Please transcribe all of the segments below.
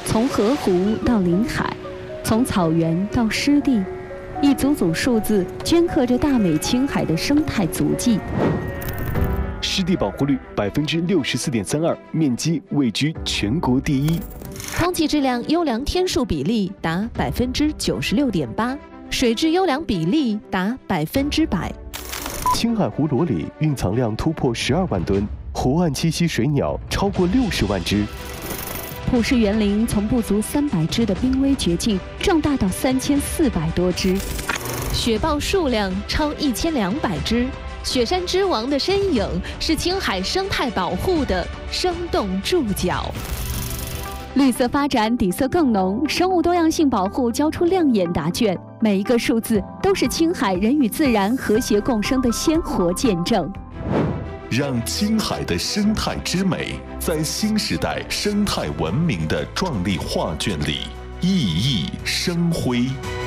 从河湖到临海，从草原到湿地，一组组数字镌刻着大美青海的生态足迹。 湿地保护率64.32%，面积位居全国第一。 空气质量优良天数比例达96.8%，水质优良比例达100%。 青海湖裸里蕴藏量突破12万吨，湖岸栖息水鸟超过60万只。 普氏园林从不足300只的濒危绝境壮大到3400多只， 雪豹数量超1200只。雪山之王的身影是青海生态保护的生动注脚。 绿色发展底色更浓，生物多样性保护交出亮眼答卷，每一个数字都是青海人与自然和谐共生的鲜活见证。 让青海的生态之美在新时代生态文明的壮丽画卷里熠熠生辉。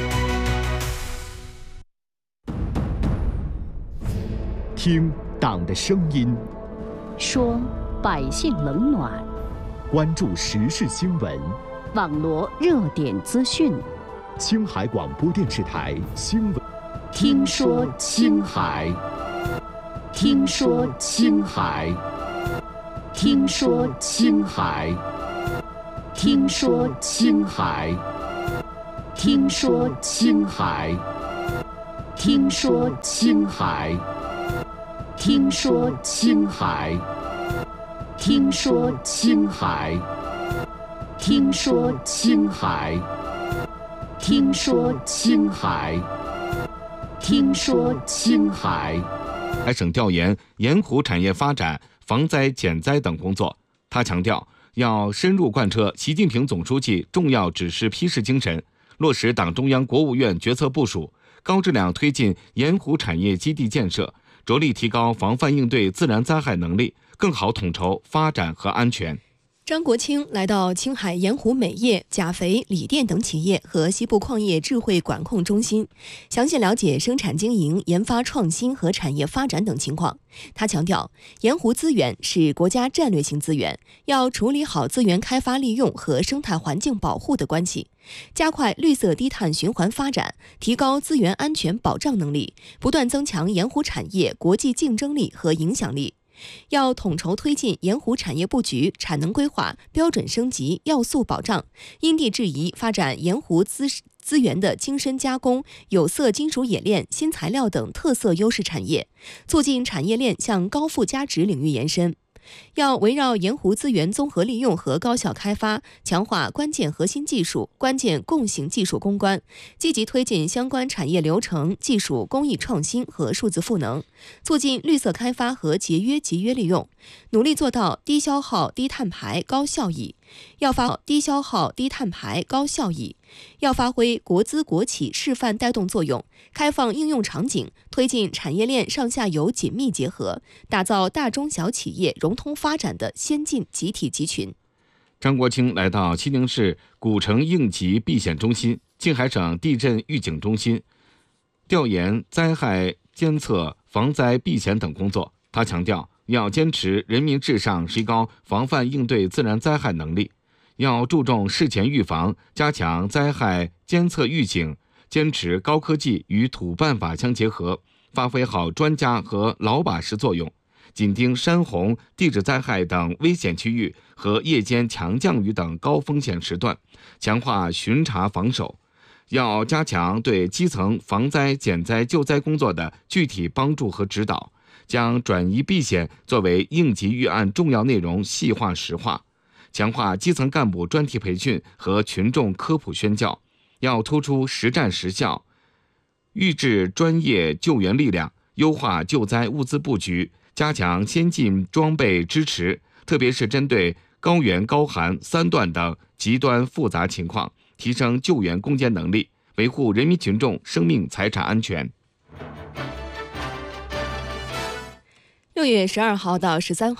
听党的声音， 说百姓冷暖， 关注时事新闻， 网罗热点资讯。 青海广播电视台新闻。 听说青海， 听说青海， 听说青海， 听说青海， 听说青海， 听说青海， 听说青海， 听说青海， 听说青海， 听说青海， 听说青海。 海省调研盐湖产业发展、防灾减灾等工作。他强调，要深入贯彻习近平总书记重要指示批示精神，落实党中央、国务院决策部署，高质量推进盐湖产业基地建设，着力提高防范应对自然灾害能力，更好统筹发展和安全。 张国清来到青海盐湖镁业、钾肥、锂电等企业和西部矿业智慧管控中心，详细了解生产经营、研发创新和产业发展等情况。他强调，盐湖资源是国家战略性资源，要处理好资源开发利用和生态环境保护的关系，加快绿色低碳循环发展，提高资源安全保障能力，不断增强盐湖产业国际竞争力和影响力。要统筹推进盐湖产业布局、产能规划、标准升级、要素保障，因地制宜发展盐湖资源的精深加工、有色金属冶炼、新材料等特色优势产业，促进产业链向高附加值领域延伸。要围绕盐湖资源综合利用和高效开发，强化关键核心技术、关键共性技术攻关，积极推进相关产业流程、技术工艺创新和数字赋能，促进绿色开发和节约集约利用，努力做到低消耗、低碳排、高效益。要发低消耗、低碳排、高效益，要发挥国资国企示范带动作用，开放应用场景，推进产业链上下游紧密结合，打造大中小企业融通发展的先进集体集群。 张国清来到西宁市古城应急避险中心、青海省地震预警中心，调研灾害监测、防灾避险等工作。他强调，要坚持人民至上，提高防范应对自然灾害能力，要注重事前预防，加强灾害监测预警，坚持高科技与土办法相结合，发挥好专家和老把式作用，紧盯山洪、地质灾害等危险区域和夜间强降雨等高风险时段，强化巡查防守。要加强对基层防灾减灾救灾工作的具体帮助和指导，将转移避险作为应急预案重要内容细化实化，强化基层干部专题培训和群众科普宣教，要突出实战实效，预制专业救援力量，优化救灾物资布局，加强先进装备支持，特别是针对高原、高寒、三段等极端复杂情况，提升救援攻坚能力，维护人民群众生命财产安全。 6月12号到13号，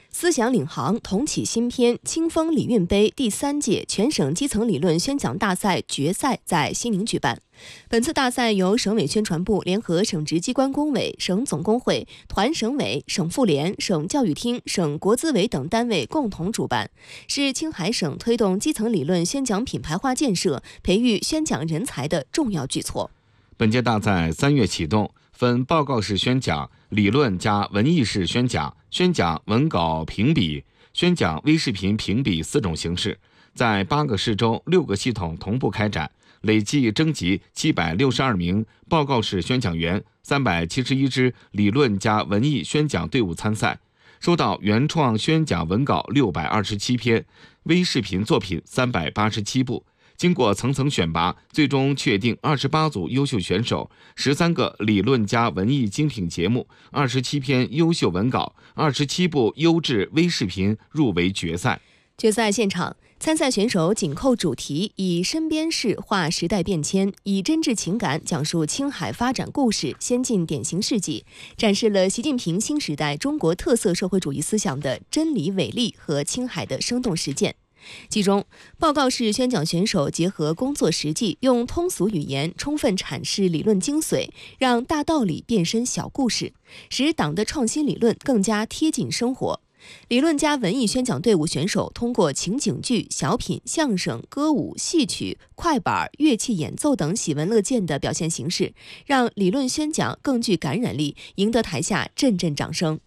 思想领航，同启新篇，清风礼运杯第3届全省基层理论宣讲大赛决赛在西宁举办。本次大赛由省委宣传部联合省直机关工委、省总工会、团省委、省妇联、省教育厅、省国资委等单位共同主办，是青海省推动基层理论宣讲品牌化建设、培育宣讲人才的重要举措。 本届大赛3月启动，分报告式宣讲、理论加文艺式宣讲、宣讲文稿评比、宣讲微视频评比4种形式，在8个市州6个系统同步开展，累计征集762名报告式宣讲员、371支理论加文艺宣讲队伍参赛，收到原创宣讲文稿627篇，微视频作品387部。经过层层选拔，最终确定28组优秀选手、13个理论加文艺精品节目、27篇优秀文稿、27部优质微视频入围决赛。 决赛现场，参赛选手紧扣主题，以身边事画时代变迁，以真挚情感讲述青海发展故事、先进典型事迹，展示了习近平新时代中国特色社会主义思想的真理伟力和青海的生动实践。其中，报告式宣讲选手结合工作实际，用通俗语言充分阐释理论精髓，让大道理变身小故事，使党的创新理论更加贴近生活。理论加文艺宣讲队伍选手通过情景剧、小品、相声、歌舞、戏曲、快板、乐器演奏等喜闻乐见的表现形式，让理论宣讲更具感染力，赢得台下阵阵掌声。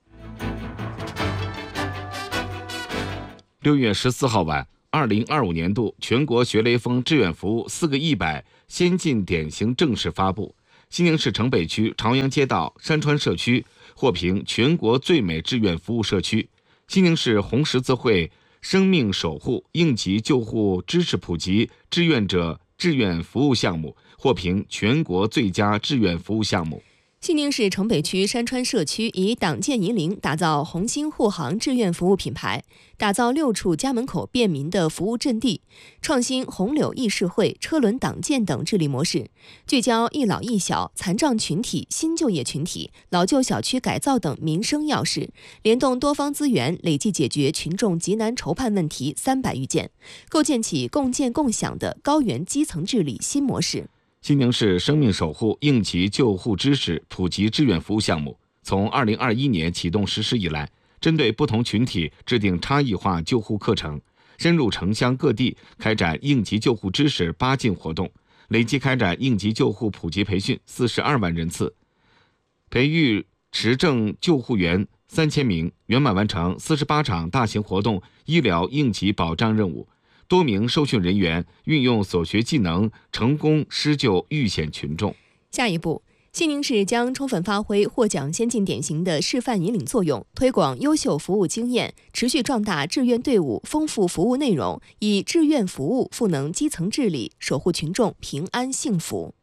6月14号晚，2025年度全国学雷锋志愿服务4个100先进典型正式发布。西宁市城北区朝阳街道山川社区获评全国最美志愿服务社区。西宁市红十字会生命守护应急救护知识普及志愿者志愿服务项目获评全国最佳志愿服务项目。 西宁市城北区山川社区以党建引领，打造红星护航志愿服务品牌，打造6处家门口便民的服务阵地，创新红柳议事会、车轮党建等治理模式，聚焦一老一小、残障群体、新就业群体、老旧小区改造等民生要事，联动多方资源，累计解决群众急难愁盼问题300余件，构建起共建共享的高原基层治理新模式。 西宁市生命守护应急救护知识普及志愿服务项目从2021年启动实施以来，针对不同群体制定差异化救护课程，深入城乡各地开展应急救护知识8进活动，累计开展应急救护普及培训42万人次，培育持证救护员3000名，圆满完成48场大型活动医疗应急保障任务。多名受训人员运用所学技能，成功施救遇险群众。 下一步，西宁市将充分发挥获奖先进典型的示范引领作用，推广优秀服务经验，持续壮大志愿队伍，丰富服务内容，以志愿服务赋能基层治理，守护群众平安幸福。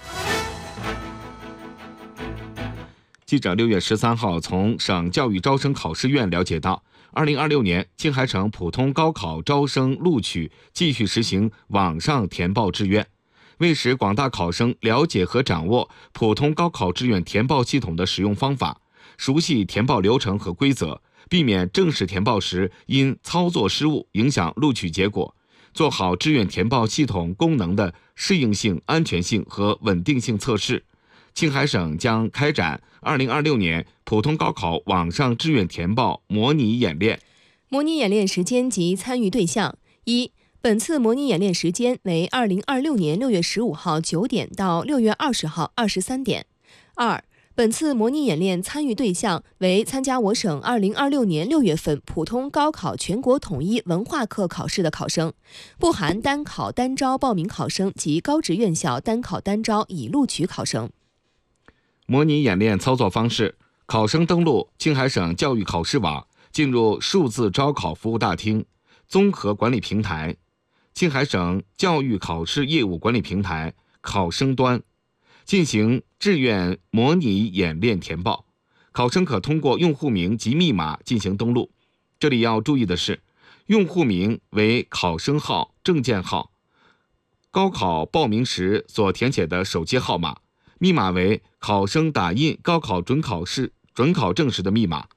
记者6月13号从省教育招生考试院了解到，2026年青海省普通高考招生录取继续实行网上填报志愿。为使广大考生了解和掌握普通高考志愿填报系统的使用方法，熟悉填报流程和规则，避免正式填报时因操作失误影响录取结果，做好志愿填报系统功能的适应性、安全性和稳定性测试。青海省将开展2026年普通高考网上志愿填报模拟演练。 模拟演练时间及参与对象：一、本次模拟演练时间为2026年6月15号9点到6月20号23点。2、本次模拟演练参与对象为参加我省2026年6月份普通高考全国统一文化课考试的考生，不含单考单招报名考生及高职院校单考单招已录取考生。 模拟演练操作方式：考生登录青海省教育考试网，进入数字招考服务大厅、综合管理平台、青海省教育考试业务管理平台、考生端，进行志愿模拟演练填报。考生可通过用户名及密码进行登录。这里要注意的是，用户名为考生号、证件号，高考报名时所填写的手机号码，密码为考生打印高考准考证时的密码。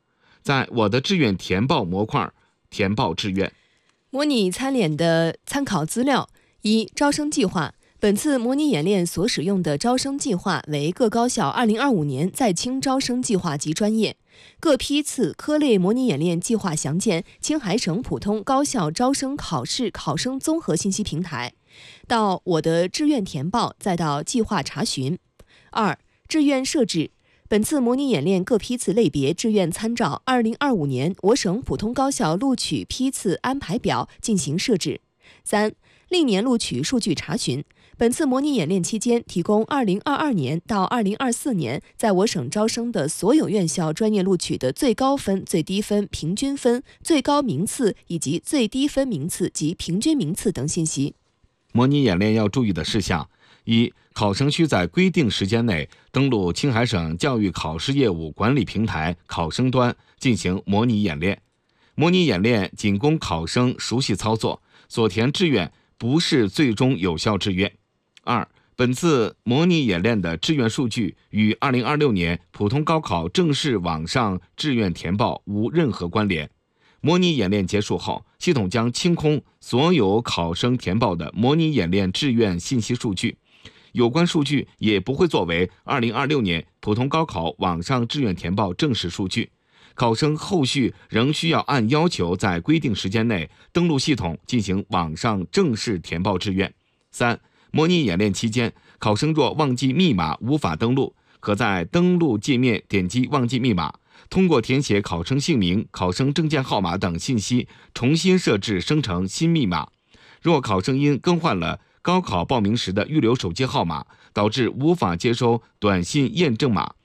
在我的志愿填报模块填报志愿。 模拟参演的参考资料：一、招生计划。本次模拟演练所使用的招生计划为各高校2025年在青招生计划及专业。各批次科类模拟演练计划详见青海省普通高校招生考试考生综合信息平台。到我的志愿填报，再到计划查询。二、志愿设置。本次模拟演练各批次类别志愿参照2025年我省普通高校录取批次安排表进行设置。三、历年录取数据查询。本次模拟演练期间，提供2022年到2024年在我省招生的所有院校专业录取的最高分、最低分、平均分、最高名次以及最低分名次及平均名次等信息。 模拟演练要注意的事项：一、考生需在规定时间内登录青海省教育考试业务管理平台考生端进行模拟演练。模拟演练仅供考生熟悉操作，所填志愿不是最终有效志愿。二、本次模拟演练的志愿数据与2026年普通高考正式网上志愿填报无任何关联。模拟演练结束后，系统将清空所有考生填报的模拟演练志愿信息数据，有关数据也不会作为2026年普通高考网上志愿填报正式数据。考生后续仍需要按要求在规定时间内登录系统进行网上正式填报志愿。三、模拟演练期间，考生若忘记密码无法登录，可在登录界面点击忘记密码，通过填写考生姓名、考生证件号码等信息，重新设置生成新密码。若考生因更换了高考报名时的预留手机号码，导致无法接收短信验证码，